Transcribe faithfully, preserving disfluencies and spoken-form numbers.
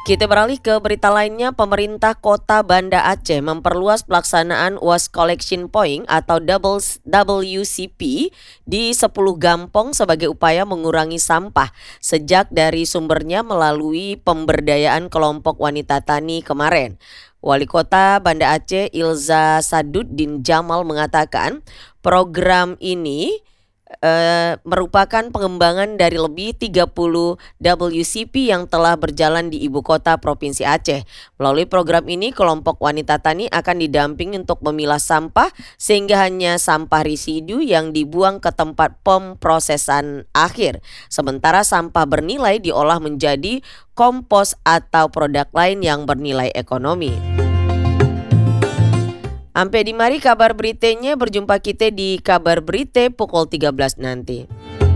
Kita beralih ke berita lainnya, pemerintah kota Banda Aceh memperluas pelaksanaan Waste Collection Point atau W C P di sepuluh gampong sebagai upaya mengurangi sampah sejak dari sumbernya melalui pemberdayaan kelompok wanita tani kemarin. Wali Kota Banda Aceh Ilza Saduddin Jamal mengatakan program ini eh, merupakan pengembangan dari lebih tiga puluh W C P yang telah berjalan di ibu kota Provinsi Aceh. Melalui program ini, kelompok wanita tani akan didampingi untuk memilah sampah sehingga hanya sampah residu yang dibuang ke tempat pemprosesan akhir. Sementara sampah bernilai diolah menjadi kompos atau produk lain yang bernilai ekonomi. Sampai di mari kabar beritanya, berjumpa kita di kabar berita pukul tiga belas nanti.